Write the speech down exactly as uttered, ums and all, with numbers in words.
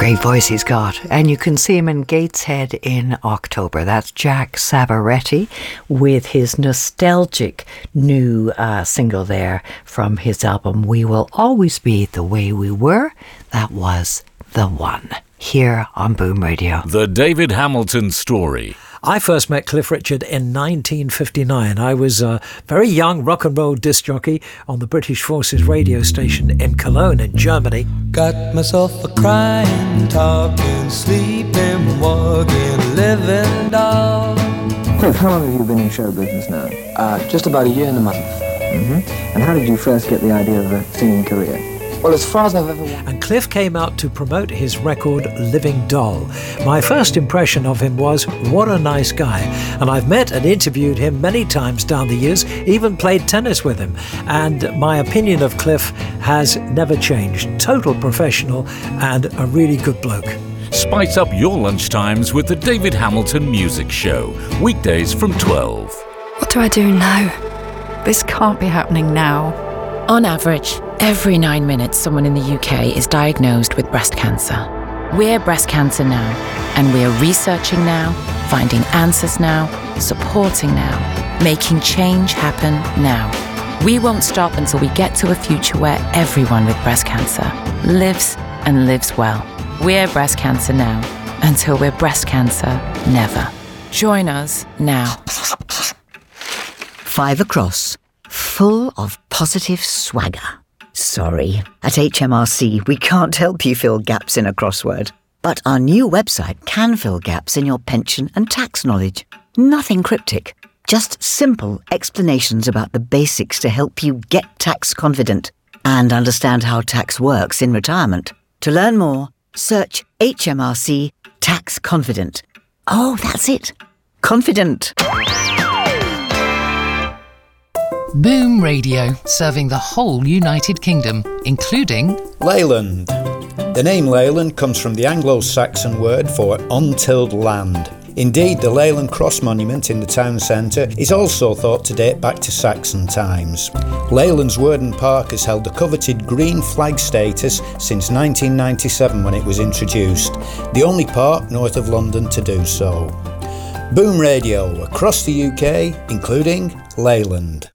Great voice he's got. And you can see him in Gateshead in October. That's Jack Savaretti with his nostalgic new uh, single there from his album We Will Always Be the Way We Were. That was The One. Here on Boom Radio. The David Hamilton Story. I first met Cliff Richard in nineteen fifty-nine. I was a very young rock and roll disc jockey on the British Forces radio station in Cologne in Germany. Got myself a crying, talking, sleeping, walking, living doll. Cliff, how long have you been in show business now? Uh, just about a year and a month. Mm-hmm. And how did you first get the idea of a singing career? Well, as far as I've ever wanted. And Cliff came out to promote his record, Living Doll. My first impression of him was, what a nice guy. And I've met and interviewed him many times down the years, even played tennis with him. And my opinion of Cliff has never changed. Total professional and a really good bloke. Spice up your lunchtimes with the David Hamilton Music Show. Weekdays from twelve. What do I do now? This can't be happening now. On average, every nine minutes someone in the U K is diagnosed with breast cancer. We're Breast Cancer Now, and we're researching now, finding answers now, supporting now, making change happen now. We won't stop until we get to a future where everyone with breast cancer lives and lives well. We're Breast Cancer Now, until we're breast cancer never. Join us now. Five across. Full of positive swagger. Sorry, at H M R C we can't help you fill gaps in a crossword. But our new website can fill gaps in your pension and tax knowledge. Nothing cryptic, just simple explanations about the basics to help you get tax confident and understand how tax works in retirement. To learn more, search H M R C Tax Confident. Oh, that's it. Confident. Boom Radio, serving the whole United Kingdom, including Leyland. The name Leyland comes from the Anglo-Saxon word for untilled land. Indeed, the Leyland Cross Monument in the town centre is also thought to date back to Saxon times. Leyland's Worden Park has held the coveted green flag status since nineteen ninety-seven when it was introduced, the only park north of London to do so. Boom Radio, across the U K, including Leyland.